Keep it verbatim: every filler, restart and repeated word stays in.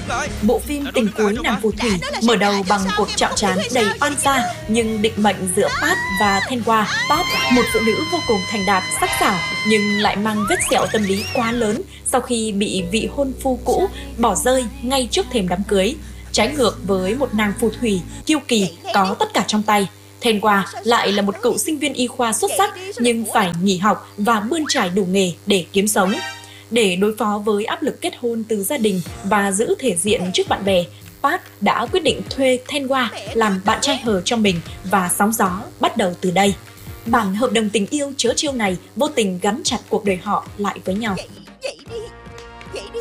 Bộ phim Tình cuối nàng phù thủy mở đầu bằng cuộc chạm trán đầy oan gia nhưng định mệnh giữa Pat và Thenwa. Pat, một phụ nữ vô cùng thành đạt, sắc sảo nhưng lại mang vết sẹo tâm lý quá lớn sau khi bị vị hôn phu cũ bỏ rơi ngay trước thềm đám cưới. Trái ngược với một nàng phù thủy kiêu kỳ có tất cả trong tay, Thenwa lại là một cựu sinh viên y khoa xuất sắc nhưng phải nghỉ học và bươn trải đủ nghề để kiếm sống. Để đối phó với áp lực kết hôn từ gia đình và giữ thể diện trước bạn bè, Pat đã quyết định thuê Thenwa làm bạn trai hờ cho mình và sóng gió bắt đầu từ đây. Bản hợp đồng tình yêu trớ trêu này vô tình gắn chặt cuộc đời họ lại với nhau.